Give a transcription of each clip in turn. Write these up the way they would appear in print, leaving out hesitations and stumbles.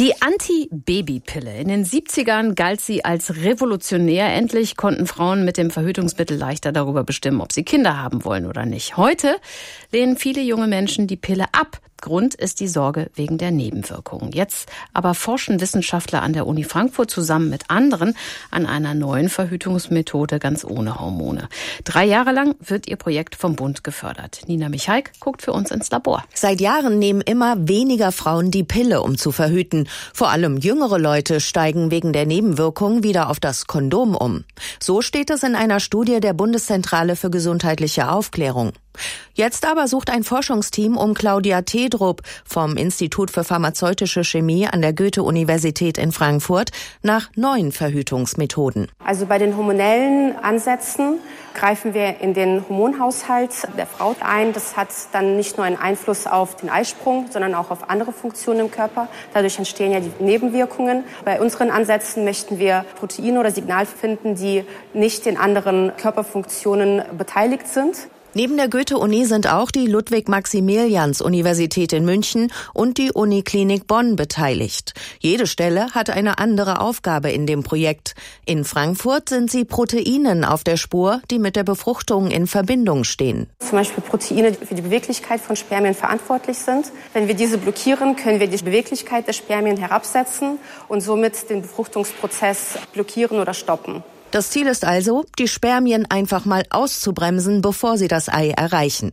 Die Anti-Baby-Pille. In den 70ern galt sie als revolutionär. Endlich konnten Frauen mit dem Verhütungsmittel leichter darüber bestimmen, ob sie Kinder haben wollen oder nicht. Heute lehnen viele junge Menschen die Pille ab. Grund ist die Sorge wegen der Nebenwirkungen. Jetzt aber forschen Wissenschaftler an der Uni Frankfurt zusammen mit anderen an einer neuen Verhütungsmethode ganz ohne Hormone. 3 Jahre lang wird ihr Projekt vom Bund gefördert. Nina Michaik guckt für uns ins Labor. Seit Jahren nehmen immer weniger Frauen die Pille, um zu verhüten. Vor allem jüngere Leute steigen wegen der Nebenwirkungen wieder auf das Kondom um. So steht es in einer Studie der Bundeszentrale für gesundheitliche Aufklärung. Jetzt aber sucht ein Forschungsteam um Claudia Tedrup vom Institut für pharmazeutische Chemie an der Goethe-Universität in Frankfurt nach neuen Verhütungsmethoden. Also bei den hormonellen Ansätzen greifen wir in den Hormonhaushalt der Frau ein. Das hat dann nicht nur einen Einfluss auf den Eisprung, sondern auch auf andere Funktionen im Körper. Dadurch entstehen ja die Nebenwirkungen. Bei unseren Ansätzen möchten wir Proteine oder Signale finden, die nicht in anderen Körperfunktionen beteiligt sind. Neben der Goethe-Uni sind auch die Ludwig-Maximilians-Universität in München und die Uniklinik Bonn beteiligt. Jede Stelle hat eine andere Aufgabe in dem Projekt. In Frankfurt sind sie Proteinen auf der Spur, die mit der Befruchtung in Verbindung stehen. Zum Beispiel Proteine, die für die Beweglichkeit von Spermien verantwortlich sind. Wenn wir diese blockieren, können wir die Beweglichkeit der Spermien herabsetzen und somit den Befruchtungsprozess blockieren oder stoppen. Das Ziel ist also, die Spermien einfach mal auszubremsen, bevor sie das Ei erreichen.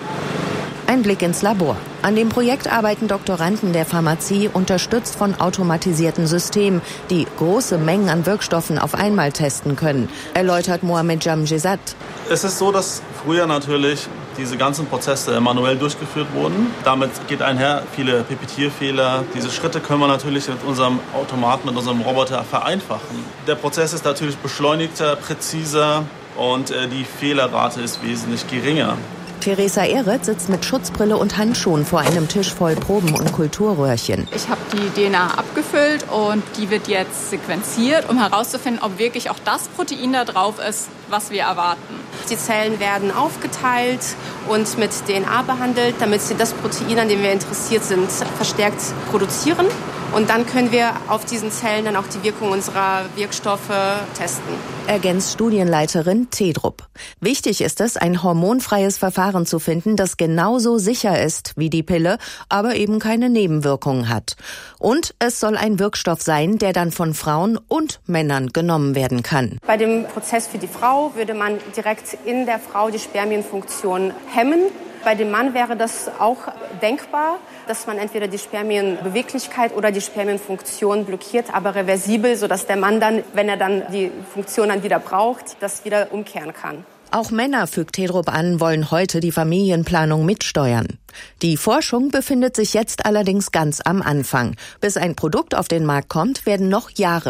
Ein Blick ins Labor. An dem Projekt arbeiten Doktoranden der Pharmazie, unterstützt von automatisierten Systemen, die große Mengen an Wirkstoffen auf einmal testen können, erläutert Mohamed Jamjezat. Es ist so, dass früher natürlich diese ganzen Prozesse manuell durchgeführt wurden. Damit geht einher viele Pipetierfehler. Diese Schritte können wir natürlich mit unserem Automaten, mit unserem Roboter vereinfachen. Der Prozess ist natürlich beschleunigter, präziser und die Fehlerrate ist wesentlich geringer. Theresa Ehret sitzt mit Schutzbrille und Handschuhen vor einem Tisch voll Proben und Kulturröhrchen. Ich habe die DNA abgefüllt und die wird jetzt sequenziert, um herauszufinden, ob wirklich auch das Protein da drauf ist, was wir erwarten. Die Zellen werden aufgeteilt und mit DNA behandelt, damit sie das Protein, an dem wir interessiert sind, verstärkt produzieren. Und dann können wir auf diesen Zellen dann auch die Wirkung unserer Wirkstoffe testen. Ergänzt Studienleiterin Tedrup. Wichtig ist es, ein hormonfreies Verfahren zu finden, das genauso sicher ist wie die Pille, aber eben keine Nebenwirkungen hat. Und es soll ein Wirkstoff sein, der dann von Frauen und Männern genommen werden kann. Bei dem Prozess für die Frau würde man direkt in der Frau die Spermienfunktion hemmen. Bei dem Mann wäre das auch denkbar, dass man entweder die Spermienbeweglichkeit oder die Spermienfunktion blockiert, aber reversibel, sodass der Mann dann, wenn er dann die Funktion dann wieder braucht, das wieder umkehren kann. Auch Männer, fügt Tedrup an, wollen heute die Familienplanung mitsteuern. Die Forschung befindet sich jetzt allerdings ganz am Anfang. Bis ein Produkt auf den Markt kommt, werden noch Jahre